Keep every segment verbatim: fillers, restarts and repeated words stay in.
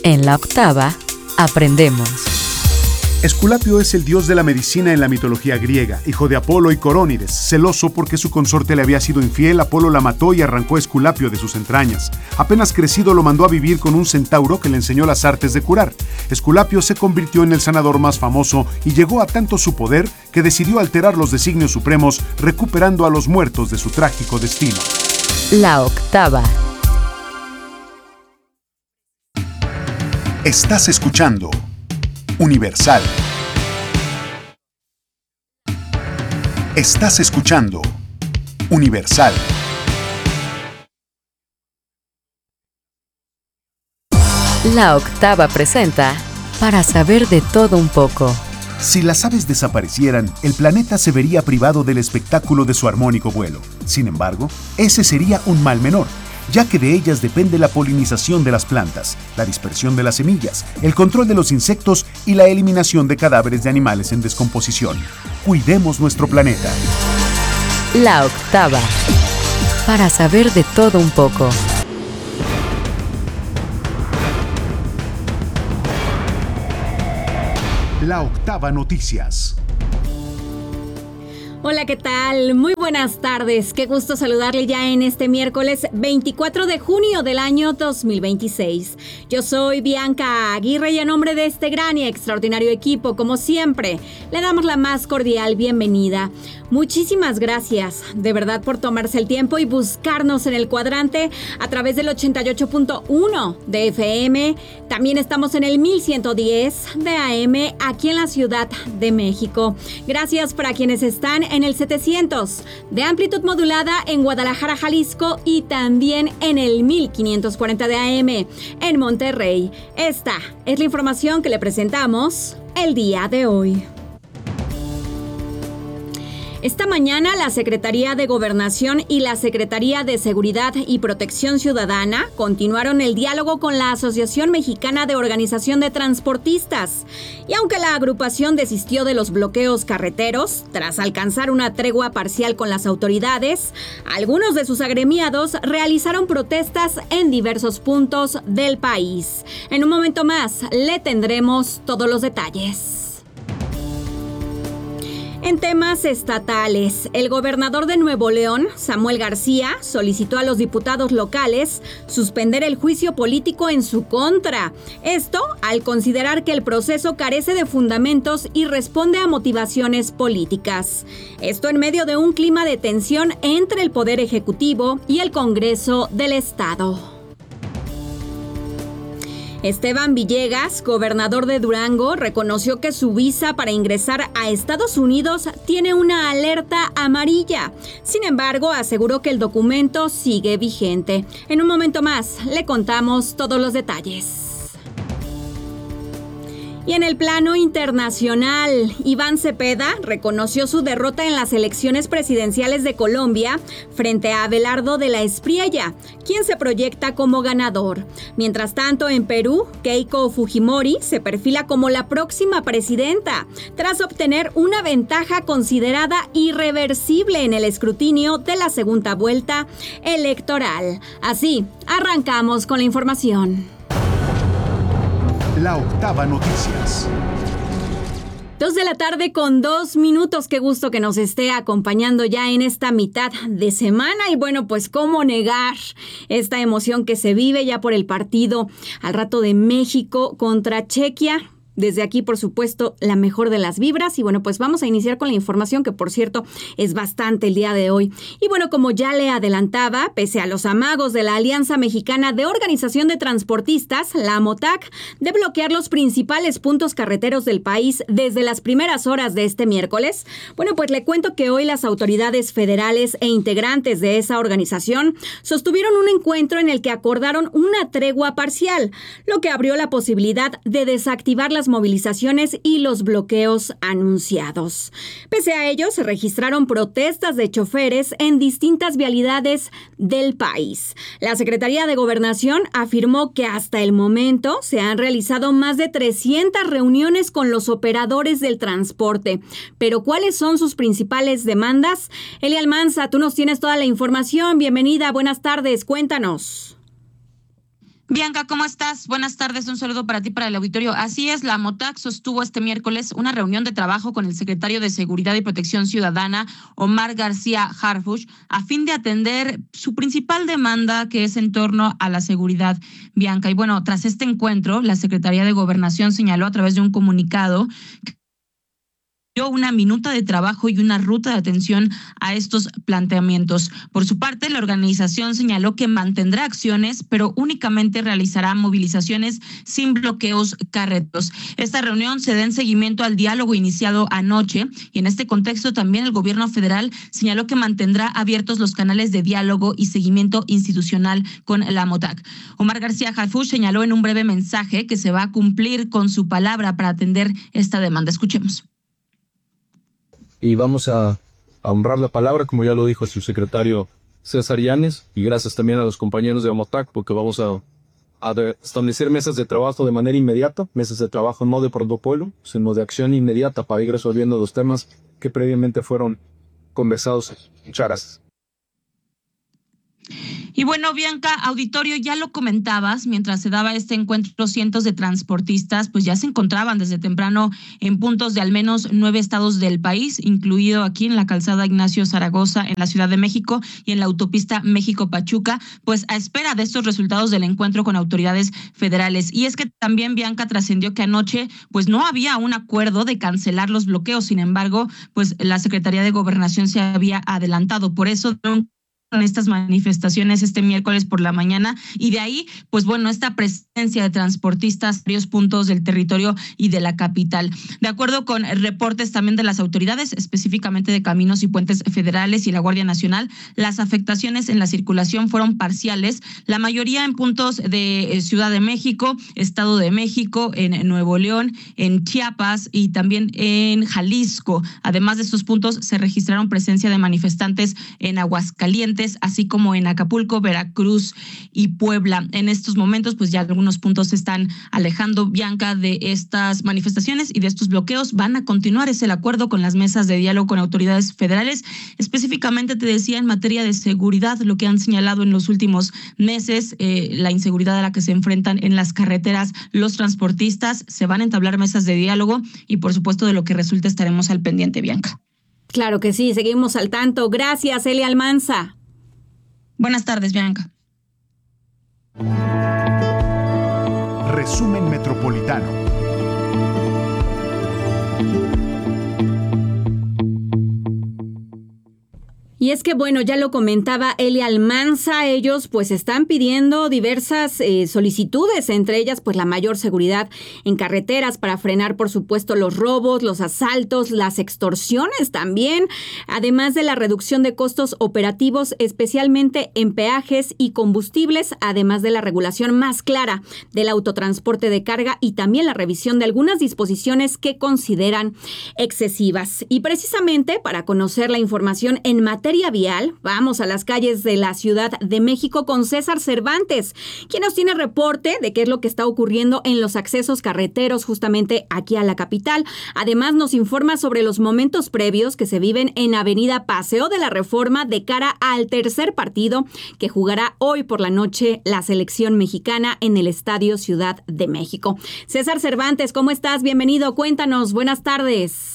En la octava, aprendemos. Esculapio es el dios de la medicina en la mitología griega, hijo de Apolo y Corónides. Celoso porque su consorte le había sido infiel, Apolo la mató y arrancó a Esculapio de sus entrañas. Apenas crecido lo mandó a vivir con un centauro que le enseñó las artes de curar. Esculapio se convirtió en el sanador más famoso y llegó a tanto su poder que decidió alterar los designios supremos, recuperando a los muertos de su trágico destino. La octava. Estás escuchando Universal. Estás escuchando Universal. La octava presenta Para saber de todo un poco. Si las aves desaparecieran, el planeta se vería privado del espectáculo de su armónico vuelo. Sin embargo, ese sería un mal menor, ya que de ellas depende la polinización de las plantas, la dispersión de las semillas, el control de los insectos y la eliminación de cadáveres de animales en descomposición. Cuidemos nuestro planeta. La octava. Para saber de todo un poco. La octava noticias. Hola, ¿qué tal? Muy buenas tardes. Qué gusto saludarle ya en este miércoles veinticuatro de junio del año dos mil veintiséis. Yo soy Bianca Aguirre y a nombre de este gran y extraordinario equipo, como siempre, le damos la más cordial bienvenida. Muchísimas gracias, de verdad, por tomarse el tiempo y buscarnos en el cuadrante a través del ochenta y ocho punto uno de F M. También estamos en el mil ciento diez de A M aquí en la Ciudad de México. Gracias para quienes están en el setecientos de amplitud modulada en Guadalajara, Jalisco, y también en el mil quinientos cuarenta de A M en Monterrey. Esta es la información que le presentamos el día de hoy. Esta mañana, la Secretaría de Gobernación y la Secretaría de Seguridad y Protección Ciudadana continuaron el diálogo con la Asociación Mexicana de Organización de Transportistas. Y aunque la agrupación desistió de los bloqueos carreteros, tras alcanzar una tregua parcial con las autoridades, algunos de sus agremiados realizaron protestas en diversos puntos del país. En un momento más, le tendremos todos los detalles. En temas estatales, el gobernador de Nuevo León, Samuel García, solicitó a los diputados locales suspender el juicio político en su contra. Esto al considerar que el proceso carece de fundamentos y responde a motivaciones políticas. Esto en medio de un clima de tensión entre el Poder Ejecutivo y el Congreso del Estado. Esteban Villegas, gobernador de Durango, reconoció que su visa para ingresar a Estados Unidos tiene una alerta amarilla. Sin embargo, aseguró que el documento sigue vigente. En un momento más, le contamos todos los detalles. Y en el plano internacional, Iván Cepeda reconoció su derrota en las elecciones presidenciales de Colombia frente a Abelardo de la Espriella, quien se proyecta como ganador. Mientras tanto, en Perú, Keiko Fujimori se perfila como la próxima presidenta, tras obtener una ventaja considerada irreversible en el escrutinio de la segunda vuelta electoral. Así, arrancamos con la información. La octava noticias. Dos de la tarde con dos minutos. Qué gusto que nos esté acompañando ya en esta mitad de semana. Y bueno, pues cómo negar esta emoción que se vive ya por el partido al rato de México contra Chequia. Desde aquí, por supuesto, la mejor de las vibras. Y bueno, pues vamos a iniciar con la información que, por cierto, es bastante el día de hoy. Y bueno, como ya le adelantaba, pese a los amagos de la Alianza Mexicana de Organización de Transportistas, la AMOTAC, de bloquear los principales puntos carreteros del país desde las primeras horas de este miércoles, bueno, pues le cuento que hoy las autoridades federales e integrantes de esa organización sostuvieron un encuentro en el que acordaron una tregua parcial, lo que abrió la posibilidad de desactivar las movilizaciones y los bloqueos anunciados. Pese a ello, se registraron protestas de choferes en distintas vialidades del país. La Secretaría de Gobernación afirmó que hasta el momento se han realizado más de trescientas reuniones con los operadores del transporte. Pero, ¿cuáles son sus principales demandas? Elia Almanza, tú nos tienes toda la información. Bienvenida, buenas tardes, cuéntanos. Bianca, ¿cómo estás? Buenas tardes, un saludo para ti, para el auditorio. Así es, la MOTAC sostuvo este miércoles una reunión de trabajo con el secretario de Seguridad y Protección Ciudadana, Omar García Harfuch, a fin de atender su principal demanda, que es en torno a la seguridad, Bianca. Y bueno, tras este encuentro, la Secretaría de Gobernación señaló a través de un comunicado que dio una minuta de trabajo y una ruta de atención a estos planteamientos. Por su parte, la organización señaló que mantendrá acciones, pero únicamente realizará movilizaciones sin bloqueos carreteros. Esta reunión se da en seguimiento al diálogo iniciado anoche y en este contexto también el gobierno federal señaló que mantendrá abiertos los canales de diálogo y seguimiento institucional con la MOTAC. Omar García Harfuch señaló en un breve mensaje que se va a cumplir con su palabra para atender esta demanda. Escuchemos. Y vamos a, a honrar la palabra, como ya lo dijo su secretario César Yanes, y gracias también a los compañeros de MOTAC, porque vamos a, a de, establecer mesas de trabajo de manera inmediata, mesas de trabajo no de protocolo, sino de acción inmediata para ir resolviendo los temas que previamente fueron conversados. Muchas gracias. Y bueno, Bianca, auditorio, ya lo comentabas, mientras se daba este encuentro, cientos de transportistas pues ya se encontraban desde temprano en puntos de al menos nueve estados del país, incluido aquí en la calzada Ignacio Zaragoza en la Ciudad de México y en la autopista México-Pachuca, pues a espera de estos resultados del encuentro con autoridades federales. Y es que también, Bianca, trascendió que anoche pues no había un acuerdo de cancelar los bloqueos, sin embargo, pues la Secretaría de Gobernación se había adelantado, por eso en estas manifestaciones este miércoles por la mañana y de ahí, pues bueno, esta presencia de transportistas en varios puntos del territorio y de la capital. De acuerdo con reportes también de las autoridades, específicamente de Caminos y Puentes Federales y la Guardia Nacional, las afectaciones en la circulación fueron parciales, la mayoría en puntos de Ciudad de México, Estado de México, en Nuevo León, en Chiapas y también en Jalisco. Además de estos puntos, se registraron presencia de manifestantes en Aguascalientes, así como en Acapulco, Veracruz y Puebla. En estos momentos, pues ya algunos puntos se están alejando, Bianca, de estas manifestaciones y de estos bloqueos. Van a continuar, es el acuerdo con las mesas de diálogo con autoridades federales. Específicamente, te decía, en materia de seguridad, lo que han señalado en los últimos meses, eh, la inseguridad a la que se enfrentan en las carreteras los transportistas. Se van a entablar mesas de diálogo y, por supuesto, de lo que resulte estaremos al pendiente, Bianca. Claro que sí, seguimos al tanto. Gracias, Elia Almanza. Buenas tardes, Bianca. Resumen Metropolitano. Y es que, bueno, ya lo comentaba Elia Almanza, ellos pues están pidiendo diversas eh, solicitudes, entre ellas pues la mayor seguridad en carreteras para frenar, por supuesto, los robos, los asaltos, las extorsiones también, además de la reducción de costos operativos, especialmente en peajes y combustibles, además de la regulación más clara del autotransporte de carga y también la revisión de algunas disposiciones que consideran excesivas. Y precisamente para conocer la información en materia vial, vamos a las calles de la Ciudad de México con César Cervantes, quien nos tiene reporte de qué es lo que está ocurriendo en los accesos carreteros justamente aquí a la capital. Además, nos informa sobre los momentos previos que se viven en Avenida Paseo de la Reforma de cara al tercer partido que jugará hoy por la noche la selección mexicana en el Estadio Ciudad de México. César Cervantes, ¿cómo estás? Bienvenido, cuéntanos, buenas tardes.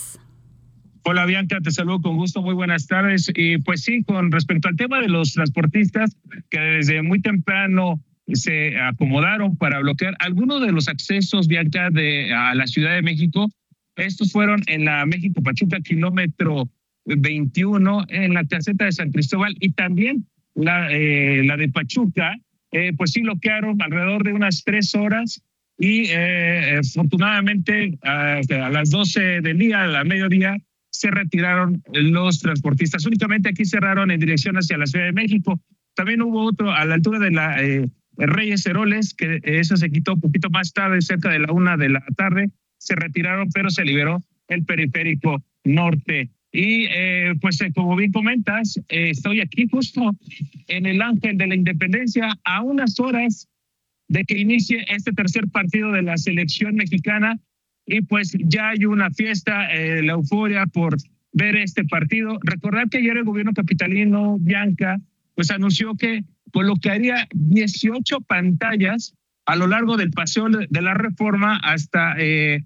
Hola Bianca, te saludo con gusto, muy buenas tardes. Y pues sí, con respecto al tema de los transportistas que desde muy temprano se acomodaron para bloquear algunos de los accesos, Bianca, de, a la Ciudad de México. Estos fueron en la México-Pachuca, kilómetro veintiuno, en la caseta de San Cristóbal y también la, eh, la de Pachuca, eh, pues sí bloquearon alrededor de unas tres horas y eh, afortunadamente a, a las doce del día, a la mediodía, se retiraron los transportistas. Únicamente aquí cerraron en dirección hacia la Ciudad de México. También hubo otro a la altura de la eh, Reyes Heroles, que eso se quitó un poquito más tarde, cerca de la una de la tarde. Se retiraron, pero se liberó el periférico norte. Y eh, pues eh, como bien comentas, eh, estoy aquí justo en el Ángel de la Independencia a unas horas de que inicie este tercer partido de la selección mexicana. Y pues ya hay una fiesta, eh, la euforia por ver este partido. Recordar que ayer el gobierno capitalino, Bianca, pues anunció que colocaría dieciocho pantallas a lo largo del Paseo de la Reforma hasta eh,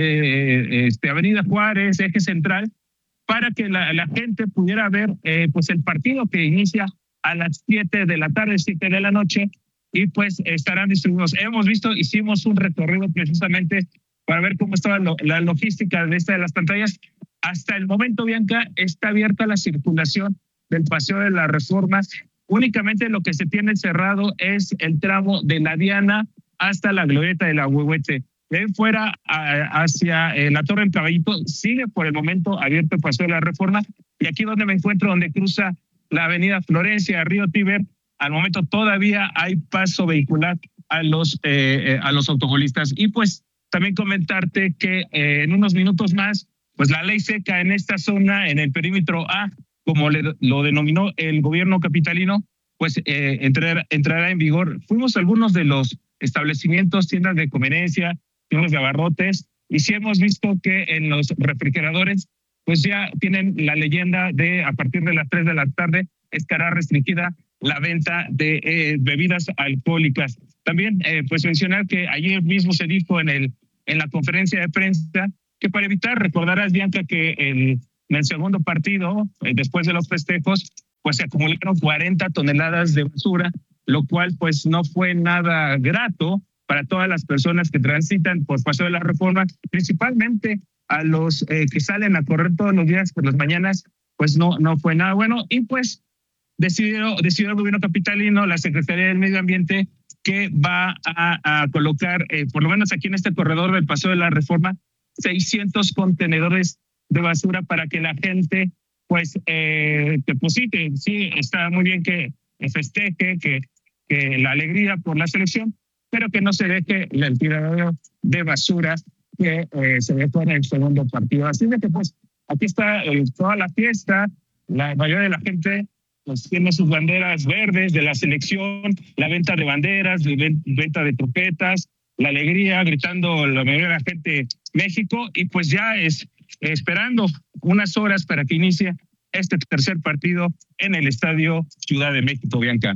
eh, este, Avenida Juárez, Eje Central, para que la, la gente pudiera ver eh, pues el partido que inicia a las siete de la tarde, siete de la noche, y pues estarán distribuidos. Hemos visto, hicimos un recorrido precisamente para ver cómo estaba lo, la logística de esta de las pantallas. Hasta el momento, Bianca, está abierta la circulación del Paseo de la Reforma. Únicamente lo que se tiene cerrado es el tramo de la Diana hasta la Glorieta de la Huehuete. De ahí fuera a, hacia eh, la Torre del Caballito sigue por el momento abierto el Paseo de la Reforma. Y aquí donde me encuentro, donde cruza la Avenida Florencia, Río Tíber, al momento todavía hay paso vehicular a los, eh, a los automovilistas. Y pues también comentarte que eh, en unos minutos más, pues la ley seca en esta zona, en el perímetro A, como le, lo denominó el gobierno capitalino, pues eh, entrará, entrará en vigor. Fuimos a algunos de los establecimientos, tiendas de conveniencia, tiendas de abarrotes, y sí hemos visto que en los refrigeradores pues ya tienen la leyenda de a partir de las tres de la tarde estará restringida la venta de eh, bebidas alcohólicas. También eh, pues mencionar que ayer mismo se dijo en, el, en la conferencia de prensa que para evitar, recordarás, Bianca, que el, en el segundo partido, eh, después de los festejos, pues se acumularon cuarenta toneladas de basura, lo cual pues no fue nada grato para todas las personas que transitan por Paseo de la Reforma, principalmente a los eh, que salen a correr todos los días por las mañanas, pues no, no fue nada bueno. Y pues decidió, decidió el gobierno capitalino, la Secretaría del Medio Ambiente, que va a, a colocar, eh, por lo menos aquí en este corredor del Paseo de la Reforma, seiscientos contenedores de basura para que la gente pues eh, deposite. Sí, está muy bien que festeje, que, que la alegría por la selección, pero que no se deje el tiradero de basura que eh, se dejó en el segundo partido. Así de que pues aquí está eh, toda la fiesta, la mayoría de la gente pues tiene sus banderas verdes de la selección, la venta de banderas, la venta de troquetas, la alegría, gritando la mayoría de la gente México, y pues ya es esperando unas horas para que inicie este tercer partido en el Estadio Ciudad de México, Bianca.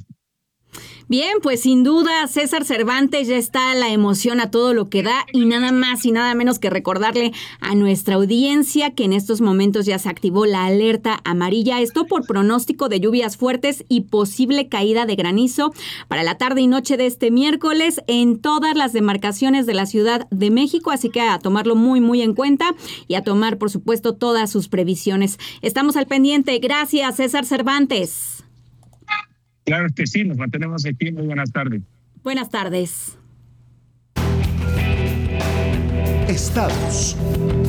Bien, pues sin duda, César Cervantes, ya está la emoción a todo lo que da, y nada más y nada menos que recordarle a nuestra audiencia que en estos momentos ya se activó la alerta amarilla, esto por pronóstico de lluvias fuertes y posible caída de granizo para la tarde y noche de este miércoles en todas las demarcaciones de la Ciudad de México, así que a tomarlo muy muy en cuenta y a tomar por supuesto todas sus previsiones. Estamos al pendiente. Gracias, César Cervantes. Claro que sí, nos mantenemos aquí. Muy buenas tardes. Buenas tardes. Estados.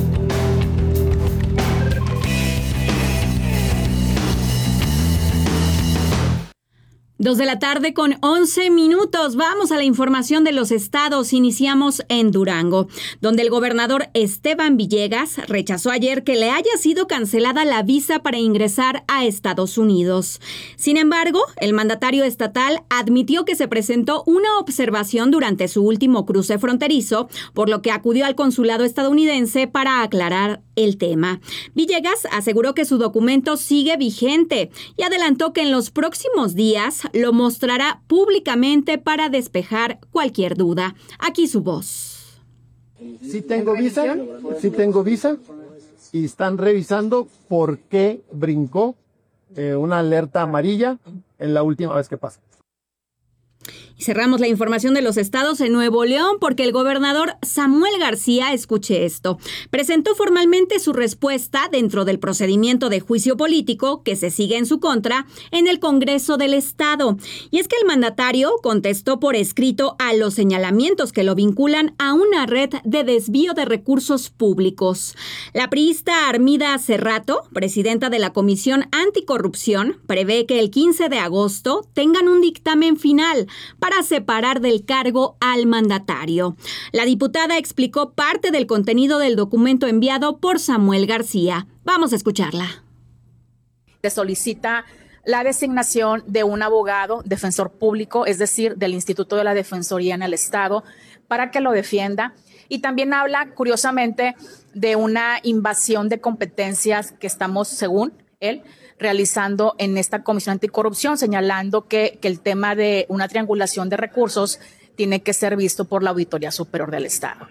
Dos de la tarde con once minutos. Vamos a la información de los estados. Iniciamos en Durango, donde el gobernador Esteban Villegas rechazó ayer que le haya sido cancelada la visa para ingresar a Estados Unidos. Sin embargo, el mandatario estatal admitió que se presentó una observación durante su último cruce fronterizo, por lo que acudió al consulado estadounidense para aclarar el tema. Villegas aseguró que su documento sigue vigente y adelantó que en los próximos días lo mostrará públicamente para despejar cualquier duda. Aquí su voz. Sí tengo visa, sí tengo visa y están revisando por qué brincó eh, una alerta amarilla en la última vez que pasó. Y cerramos la información de los estados en Nuevo León porque el gobernador Samuel García, escuche esto, presentó formalmente su respuesta dentro del procedimiento de juicio político que se sigue en su contra en el Congreso del Estado. Y es que el mandatario contestó por escrito a los señalamientos que lo vinculan a una red de desvío de recursos públicos. La priista Armida Cerrato, presidenta de la Comisión Anticorrupción, prevé que el quince de agosto tengan un dictamen final para separar del cargo al mandatario. La diputada explicó parte del contenido del documento enviado por Samuel García. Vamos a escucharla. Se solicita la designación de un abogado defensor público, es decir, del Instituto de la Defensoría en el Estado, para que lo defienda. Y también habla, curiosamente, de una invasión de competencias que estamos, según él, realizando en esta Comisión Anticorrupción, señalando que, que el tema de una triangulación de recursos tiene que ser visto por la Auditoría Superior del Estado.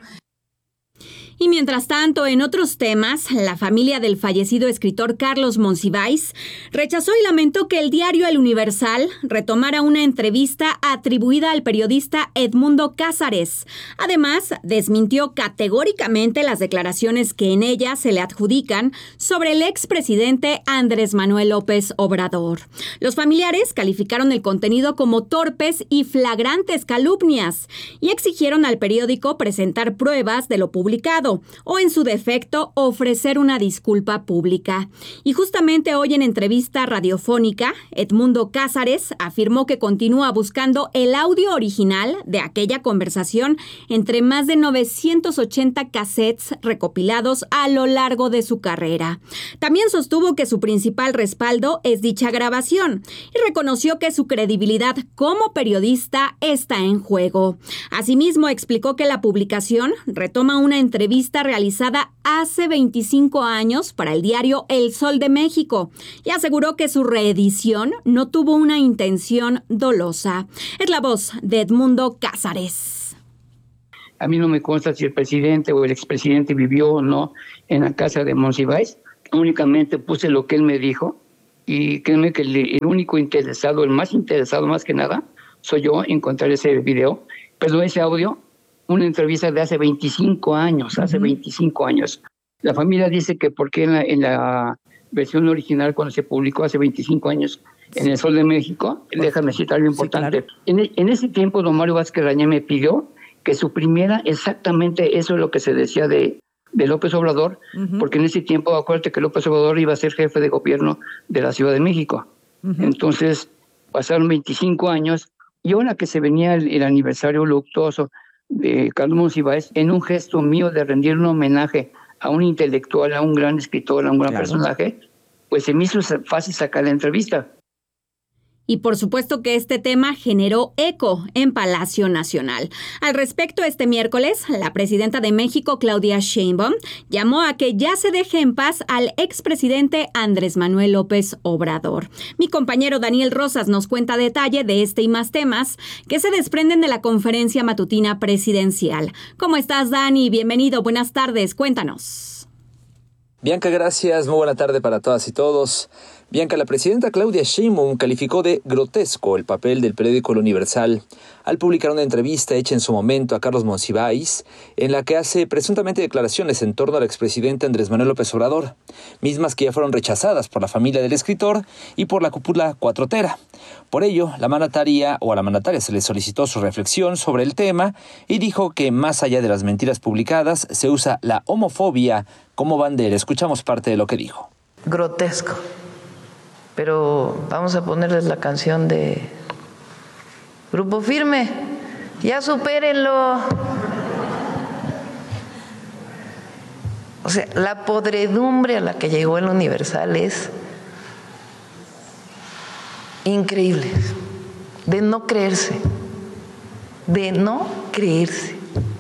Y mientras tanto, en otros temas, la familia del fallecido escritor Carlos Monsiváis rechazó y lamentó que el diario El Universal retomara una entrevista atribuida al periodista Edmundo Cázares. Además, desmintió categóricamente las declaraciones que en ella se le adjudican sobre el expresidente Andrés Manuel López Obrador. Los familiares calificaron el contenido como torpes y flagrantes calumnias y exigieron al periódico presentar pruebas de lo publicado, o en su defecto ofrecer una disculpa pública. Y justamente hoy en entrevista radiofónica, Edmundo Cázares afirmó que continúa buscando el audio original de aquella conversación entre más de novecientos ochenta cassettes recopilados a lo largo de su carrera. También sostuvo que su principal respaldo es dicha grabación y reconoció que su credibilidad como periodista está en juego. Asimismo, explicó que la publicación retoma una entrevista realizada hace veinticinco años para el diario El Sol de México y aseguró que su reedición no tuvo una intención dolosa. Es la voz de Edmundo Cázares. A mí no me consta si el presidente o el expresidente vivió o no en la casa de Monsiváis. Únicamente puse lo que él me dijo y créeme que el, el único interesado, el más interesado más que nada, soy yo en encontrar ese video. Pero ese audio, una entrevista de hace veinticinco años, hace uh-huh. veinticinco años. La familia dice que porque en la, en la versión original, cuando se publicó hace veinticinco años en El Sol de México, pues, déjame citar lo importante. Sí, claro. en, en ese tiempo, don Mario Vázquez Rañé me pidió que suprimiera exactamente eso, lo que se decía de, de López Obrador, uh-huh. porque en ese tiempo, acuérdate que López Obrador iba a ser jefe de gobierno de la Ciudad de México. Uh-huh. Entonces, pasaron veinticinco años y ahora que se venía el, el aniversario luctuoso de Carlos Monsiváis, en un gesto mío de rendir un homenaje a un intelectual, a un gran escritor, a un gran claro. personaje, pues se me hizo fácil sacar la entrevista. Y por supuesto que este tema generó eco en Palacio Nacional. Al respecto, este miércoles, la presidenta de México, Claudia Sheinbaum, llamó a que ya se deje en paz al expresidente Andrés Manuel López Obrador. Mi compañero Daniel Rosas nos cuenta detalle de este y más temas que se desprenden de la conferencia matutina presidencial. ¿Cómo estás, Dani? Bienvenido, buenas tardes, cuéntanos. Bianca, gracias. Muy buena tarde para todas y todos. Bianca, la presidenta Claudia Sheinbaum calificó de grotesco el papel del periódico El Universal al publicar una entrevista hecha en su momento a Carlos Monsiváis, en la que hace presuntamente declaraciones en torno al expresidente Andrés Manuel López Obrador, mismas que ya fueron rechazadas por la familia del escritor y por la cúpula cuatrotera. Por ello, la mandataria o a la mandataria se le solicitó su reflexión sobre el tema y dijo que más allá de las mentiras publicadas, se usa la homofobia como bandera. Escuchamos parte de lo que dijo. Grotesco. Pero vamos a ponerles la canción de Grupo Firme. Ya supérenlo. O sea, la podredumbre a la que llegó el Universal es increíble. De no creerse. De no creerse.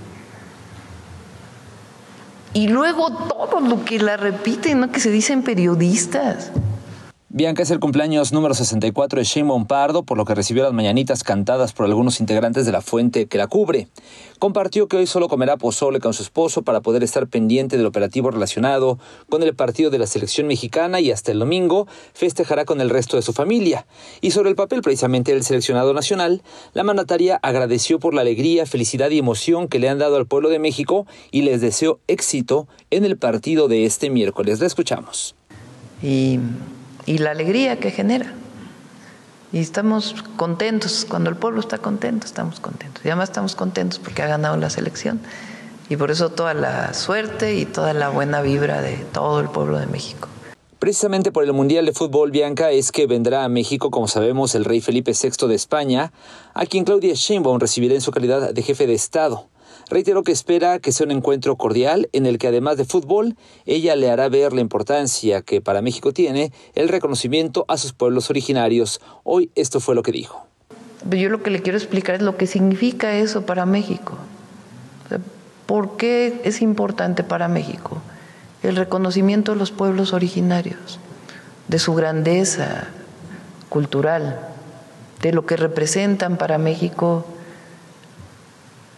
Y luego todo lo que la repiten, ¿no? Que se dicen periodistas. Bianca, es el cumpleaños número sesenta y cuatro de Sheinbaum Pardo, por lo que recibió las mañanitas cantadas por algunos integrantes de la fuente que la cubre. Compartió que hoy solo comerá pozole con su esposo para poder estar pendiente del operativo relacionado con el partido de la selección mexicana y hasta el domingo festejará con el resto de su familia. Y sobre el papel precisamente del seleccionado nacional, la mandataria agradeció por la alegría, felicidad y emoción que le han dado al pueblo de México y les deseó éxito en el partido de este miércoles. La escuchamos. Y... y la alegría que genera. Y estamos contentos, cuando el pueblo está contento, estamos contentos. Y además estamos contentos porque ha ganado la selección. Y por eso toda la suerte y toda la buena vibra de todo el pueblo de México. Precisamente por el Mundial de Fútbol, Bianca, es que vendrá a México, como sabemos, el rey Felipe sexto de España, a quien Claudia Sheinbaum recibirá en su calidad de jefe de Estado. Reiteró que espera que sea un encuentro cordial en el que además de fútbol, ella le hará ver la importancia que para México tiene el reconocimiento a sus pueblos originarios. Hoy esto fue lo que dijo. Yo lo que le quiero explicar es lo que significa eso para México. ¿Por qué es importante para México el reconocimiento de los pueblos originarios, de su grandeza cultural, de lo que representan para México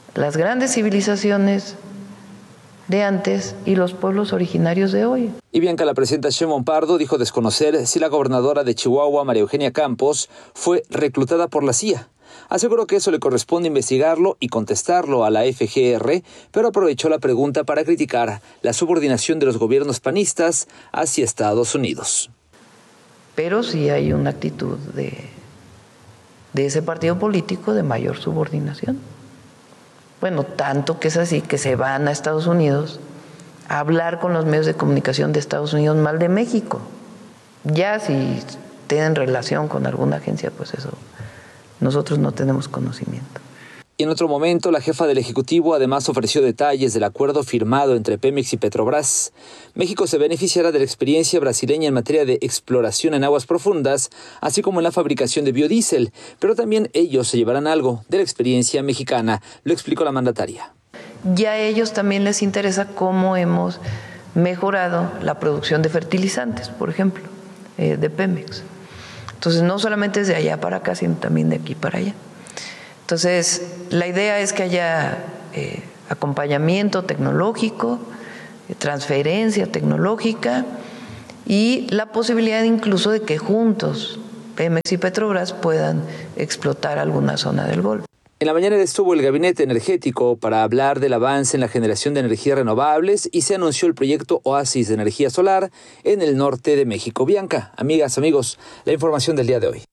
las grandes civilizaciones de antes y los pueblos originarios de hoy. Y Bianca, la presidenta Sheinbaum Pardo dijo desconocer si la gobernadora de Chihuahua, María Eugenia Campos, fue reclutada por la C I A. Aseguró que eso le corresponde investigarlo y contestarlo a la F G R, pero aprovechó la pregunta para criticar la subordinación de los gobiernos panistas hacia Estados Unidos. Pero sí hay una actitud de, de ese partido político de mayor subordinación. Bueno, tanto que es así que se van a Estados Unidos a hablar con los medios de comunicación de Estados Unidos mal de México. Ya si tienen relación con alguna agencia, pues eso, nosotros no tenemos conocimiento. Y en otro momento, la jefa del Ejecutivo además ofreció detalles del acuerdo firmado entre Pemex y Petrobras. México se beneficiará de la experiencia brasileña en materia de exploración en aguas profundas, así como en la fabricación de biodiesel, pero también ellos se llevarán algo de la experiencia mexicana, lo explicó la mandataria. Ya a ellos también les interesa cómo hemos mejorado la producción de fertilizantes, por ejemplo, eh, de Pemex. Entonces, no solamente es de allá para acá, sino también de aquí para allá. Entonces, la idea es que haya eh, acompañamiento tecnológico, eh, transferencia tecnológica y la posibilidad incluso de que juntos Pemex y Petrobras puedan explotar alguna zona del Golfo. En la mañana estuvo el Gabinete Energético para hablar del avance en la generación de energías renovables y se anunció el proyecto Oasis de energía solar en el norte de México. Bianca, amigas, amigos, la información del día de hoy.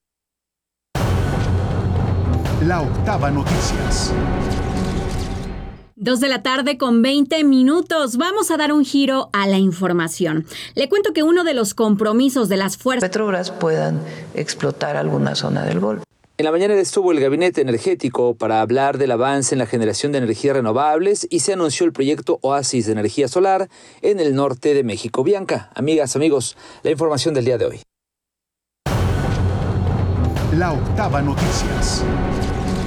La Octava Noticias. Dos de la tarde con veinte minutos. Vamos a dar un giro a la información. Le cuento que uno de los compromisos de las fuerzas Petrobras puedan explotar alguna zona del Golfo. En la mañana estuvo el Gabinete Energético para hablar del avance en la generación de energías renovables y se anunció el proyecto Oasis de energía solar en el norte de México. Bianca, amigas, amigos, la información del día de hoy. La Octava Noticias.